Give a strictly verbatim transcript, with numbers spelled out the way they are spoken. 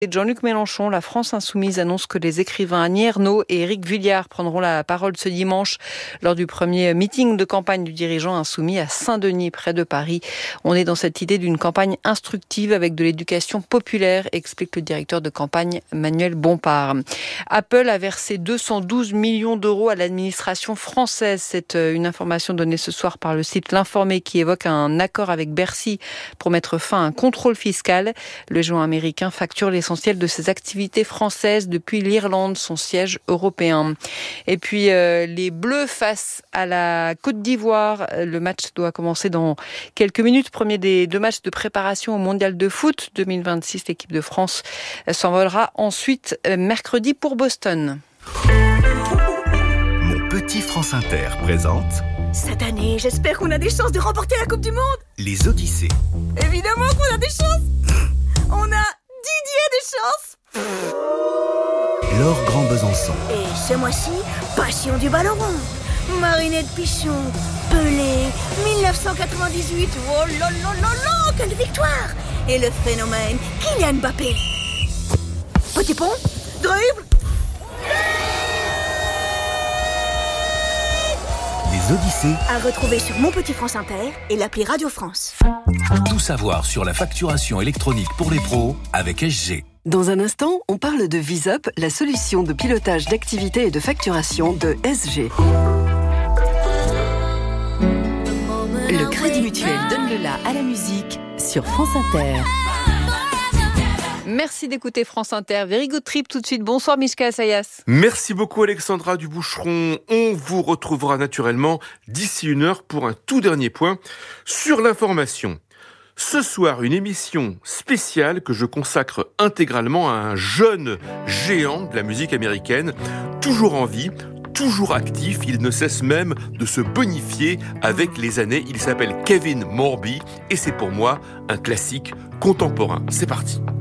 Jean-Luc Mélenchon, la France Insoumise annonce que les écrivains Annie Ernaux et Éric Vuillard prendront la parole ce dimanche lors du premier meeting de campagne du dirigeant insoumis à Saint-Denis, près de Paris. On est dans cette idée d'une campagne instructive avec de l'éducation populaire, explique le directeur de campagne Manuel Bompard. Apple a versé deux cent douze millions d'euros à l'administration française. C'est une information donnée ce soir par le site L'Informé qui évoque un accord avec Bercy pour mettre fin à un contrôle fiscal. Le géant américain facture les essentiel de ses activités françaises depuis l'Irlande, son siège européen. Et puis euh, les Bleus face à la Côte d'Ivoire. Le match doit commencer dans quelques minutes. Premier des deux matchs de préparation au Mondial de foot deux mille vingt-six. L'équipe de France s'envolera ensuite mercredi pour Boston. Mon petit France Inter présente... Cette année, j'espère qu'on a des chances de remporter la Coupe du Monde. Les Odyssées. Évidemment qu'on a des chances. On a Didier Deschamps. Laure Grand Besançon. Et ce mois-ci, passion du ballon rond. Marinette Pichon, Pelé, dix-neuf cent quatre-vingt-dix-huit. Oh là là là là, quelle victoire. Et le phénomène, Kylian Mbappé. Petit pont, dribble. Les Odyssées. À retrouver sur Mon Petit France Inter et l'appli Radio France. Tout savoir sur la facturation électronique pour les pros avec S G. Dans un instant, on parle de VisUp, la solution de pilotage d'activité et de facturation de S G. Le Crédit Mutuel donne le la à la musique sur France Inter. Merci d'écouter France Inter. Very good trip tout de suite. Bonsoir Mishka Assayas. Merci beaucoup Alexandra Duboucheron. On vous retrouvera naturellement d'ici une heure pour un tout dernier point sur l'information. Ce soir, une émission spéciale que je consacre intégralement à un jeune géant de la musique américaine, toujours en vie, toujours actif, il ne cesse même de se bonifier avec les années. Il s'appelle Kevin Morby et c'est pour moi un classique contemporain. C'est parti.